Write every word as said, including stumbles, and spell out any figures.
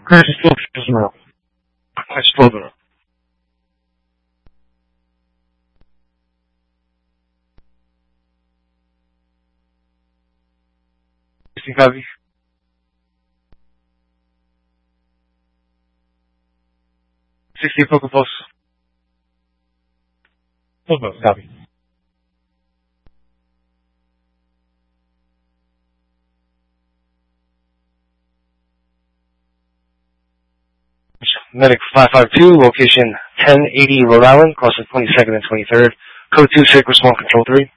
Crisis Professional. Crisis Program. Ciekawi. sixty pouco posso. Dobra, Gabi. Medic five five two, location ten eighty Rhode Island, crossing twenty-second and twenty-third. Code two, Sacred Small Control three.